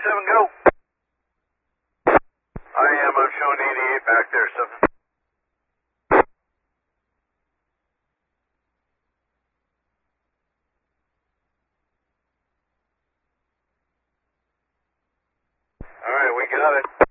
go. I am. I'm showing 88 back there. Something. All right, we got it.